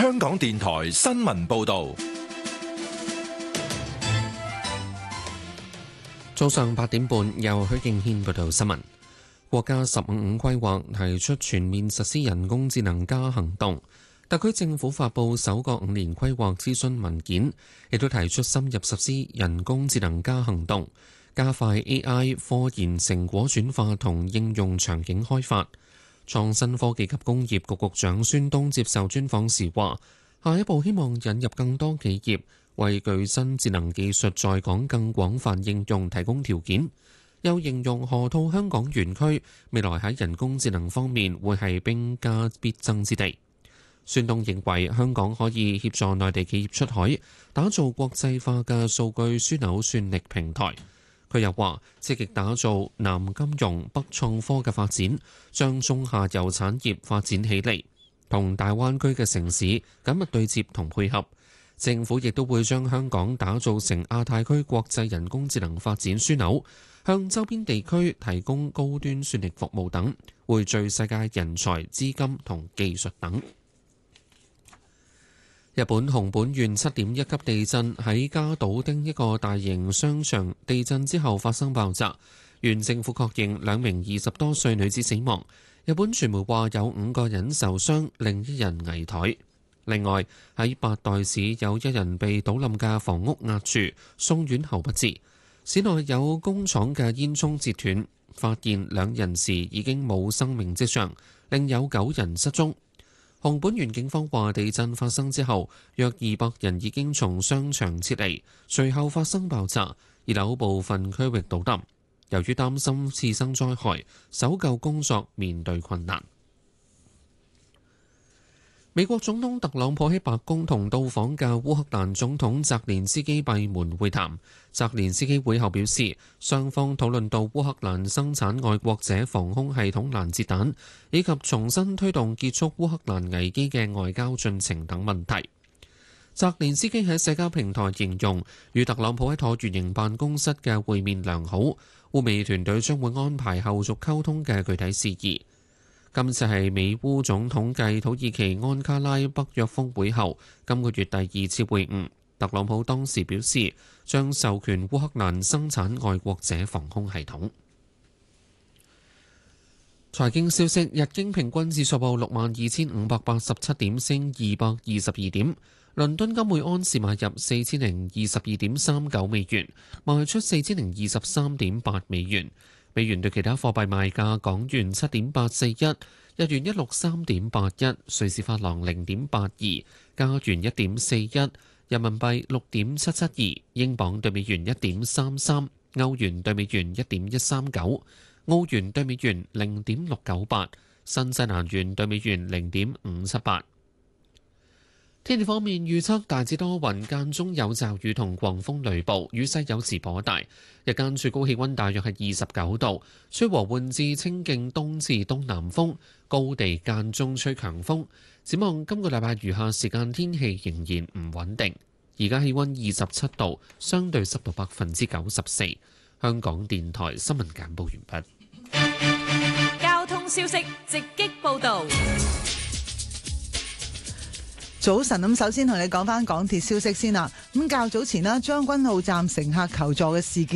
香港電台新聞報道。 早上8點半，由許敬軒報道新聞。國家15規劃提出全面實施人工智能加行動，特區政府發布首個5年規劃諮詢文件，亦都提出深入實施人工智能加行動，加快 AI 科研成果轉化同應用場景開發。創新科技及工業局局長孫東接受專訪時話，下一步希望引入更多企業，為具新智能技術在港更廣泛應用提供條件。又形容河套香港園區未來喺人工智能方面會係兵家必爭之地。孫東認為香港可以協助內地企業出海，打造國際化嘅數據樞紐算力平台。佢又話積極打造南金融北創科嘅發展，將中下游產業發展起嚟，同大灣區嘅城市緊密對接同配合。政府亦都會將香港打造成亞太區國際人工智能發展樞紐，向周邊地區提供高端算力服務等，匯聚世界人才、資金同技術等。日本熊本縣7.1級地震喺加島町一個大型商場地震之後發生爆炸，縣政府確認2名20多歲女子死亡。日本傳媒話有5個人受傷，另1人危殆。另外喺八代市有1人被倒冧嘅房屋壓住，送院後不治。市內有工廠嘅煙囪截斷，發現2人時已經冇生命跡象，另有9人失蹤。熊本縣警方話，地震發生之後，約200人已經從商場撤離，隨後發生爆炸，2樓部分區域倒冧。由於擔心次生災害，搜救工作面對困難。美國總統特朗普喺白宮同到訪嘅烏克蘭總統澤連斯基閉門會談。澤連斯基會後表示，雙方討論到烏克蘭生產愛國者防空系統攔截彈，以及重新推動結束烏克蘭危機嘅外交進程等問題。澤連斯基喺社交平台形容，與特朗普喺橢圓形辦公室嘅會面良好，烏美團隊將會安排後續溝通嘅具體事宜。今次係美烏總統繼土耳其安卡拉北約峰會後，今個月第2次會晤。特朗普當時表示，將授權烏克蘭生產愛國者防空系統。財經消息，日經平均指數報62,587點，升222點。倫敦金每安士買入4022.39美元，賣出4023.8美元。美元對其他貨幣賣價：港元7.841，日元163.81，瑞士法郎0.82，加元1.41，人民幣6.772，英鎊對美元1.33，歐元對美元1.139，澳元對美元0.698，新西蘭元對美元0.578。天氣方面預測大致多雲，間中有驟雨同狂風雷暴，雨勢有時頗大。日間最高氣溫大約係29度，吹和緩至清勁東至東南風，高地間中吹強風。展望今個禮拜餘下時間天氣仍然唔穩定。而家氣溫27度，相對濕度94%。香港電台新聞簡報完畢。 交通消息直擊報道。 早晨，咁首先同你講翻港鐵消息先啦。咁較早前啦，將軍澳站乘客求助嘅事件。